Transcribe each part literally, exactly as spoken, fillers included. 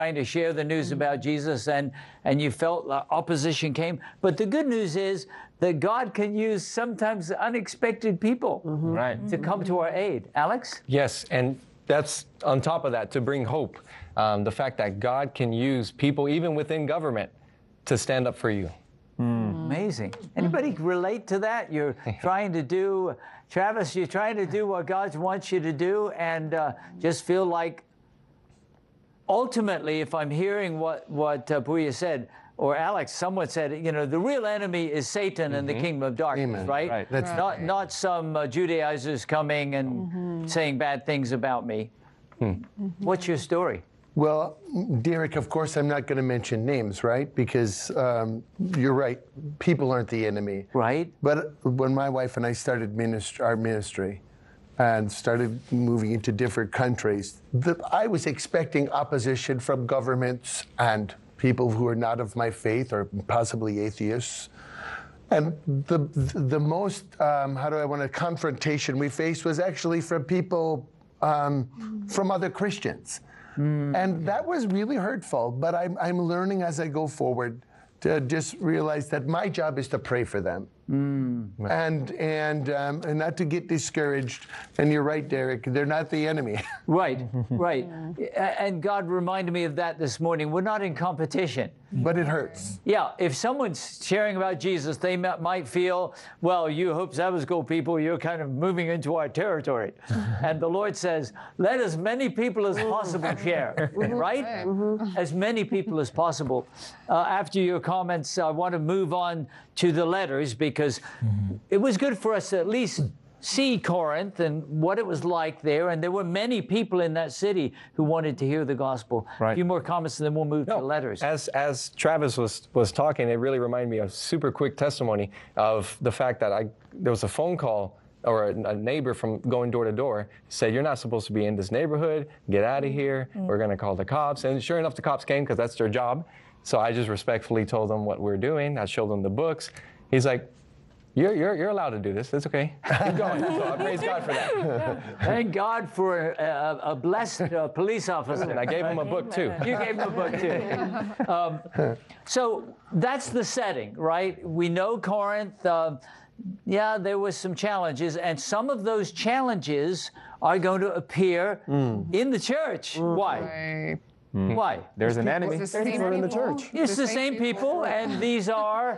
trying to share the news about Jesus, and, and you felt uh, opposition came. But the good news is that God can use sometimes unexpected people Mm-hmm. Right. to come to our aid. Alex? Yes, and that's on top of that, to bring hope. Um, the fact that God can use people, even within government, to stand up for you. Mm. Amazing. Anybody relate to that? You're trying to do, Travis, you're trying to do what God wants you to do, and uh, just feel like, ultimately, if I'm hearing what, what uh, Puya said, or Alex, someone said, you know, the real enemy is Satan mm-hmm. and the kingdom of darkness, Amen. right? right. That's right. Not, not some uh, Judaizers coming and mm-hmm. saying bad things about me. Hmm. Mm-hmm. What's your story? Well, Derek, of course, I'm not going to mention names, right? Because um, you're right, people aren't the enemy. Right. But when my wife and I started minist- our ministry and started moving into different countries, the, I was expecting opposition from governments and people who are not of my faith or possibly atheists. And the the most, um, how do I want to, confrontation we faced was actually from people um, from other Christians. Mm. And that was really hurtful, but I'm, I'm learning as I go forward to just realize that my job is to pray for them. Mm. And and um, and not to get discouraged. And you're right, Derek, they're not the enemy. Right, right. And God reminded me of that this morning. We're not in competition. But it hurts. Yeah, if someone's sharing about Jesus, they might feel, well, you Hope Sabbath School people, you're kind of moving into our territory. And the Lord says, let as many people as possible share, right? Mm-hmm. As many people as possible. Uh, after your comments, I want to move on to the letters, because mm-hmm. it was good for us to at least see Corinth and what it was like there, and there were many people in that city who wanted to hear the gospel. Right. A few more comments, and then we'll move no, to letters. As as Travis was was talking, it really reminded me of a super quick testimony of the fact that I there was a phone call or a, a neighbor from going door to door said, you're not supposed to be in this neighborhood, get out of here, mm-hmm. we're going to call the cops. And sure enough, the cops came because that's their job. So I just respectfully told them what we're doing. I showed them the books. He's like, You're, you're, you're allowed to do this. It's okay. Keep going. So I praise God for that. Thank God for a, a blessed uh, police officer. And I gave him a book, too. You gave him a book, too. Um, so that's the setting, right? We know Corinth. Uh, yeah, there was some challenges, and some of those challenges are going to appear mm. in the church. Mm. Why? Right. Mm. Why? There's an enemy. It's the same in the church. It's the same people, and these are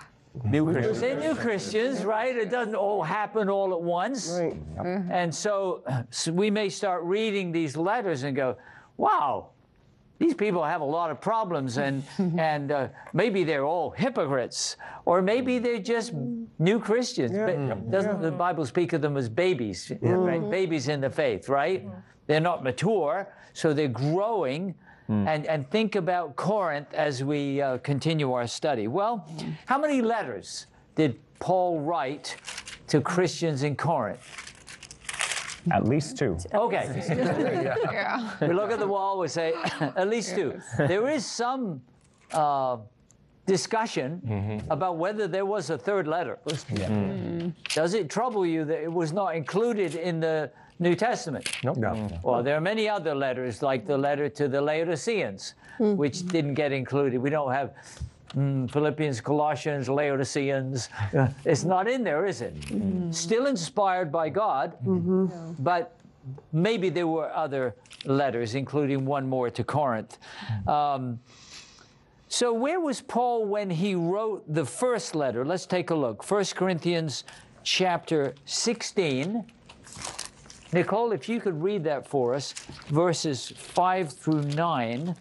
new Christians. They're new Christians, right? It doesn't all happen all at once. Right. Yep. And so, so we may start reading these letters and go, wow, these people have a lot of problems, and and uh, maybe they're all hypocrites, or maybe they're just new Christians. Yeah. But doesn't the Bible speak of them as babies, yeah. right? Babies in the faith, right? Yeah. They're not mature, so they're growing. Mm. And, and think about Corinth as we uh, continue our study. Well, how many letters did Paul write to Christians in Corinth? At least two. Okay. yeah. yeah. We look at the wall, we say, at least two. There is some uh, discussion mm-hmm. about whether there was a third letter. Yeah. Mm. Does it trouble you that it was not included in the New Testament? Nope. No. Well, there are many other letters, like the letter to the Laodiceans, mm-hmm. which didn't get included. We don't have mm, Philippians, Colossians, Laodiceans. Uh, it's not in there, is it? Mm-hmm. Still inspired by God, mm-hmm. but maybe there were other letters, including one more to Corinth. Um, so where was Paul when he wrote the first letter? Let's take a look. First Corinthians chapter sixteen. Nicole, if you could read that for us, verses five through nine.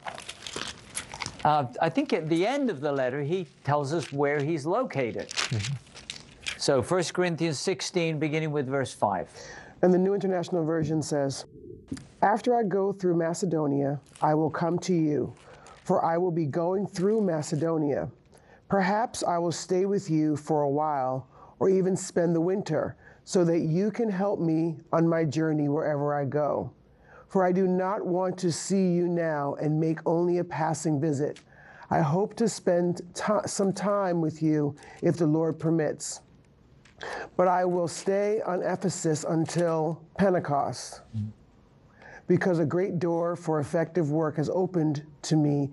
Uh, I think at the end of the letter, he tells us where he's located. Mm-hmm. So First Corinthians sixteen, beginning with verse five. And the New International Version says, after I go through Macedonia, I will come to you, for I will be going through Macedonia. Perhaps I will stay with you for a while, or even spend the winter, so that you can help me on my journey wherever I go. For I do not want to see you now and make only a passing visit. I hope to spend t- some time with you if the Lord permits. But I will stay on Ephesus until Pentecost. because a great door for effective work has opened to me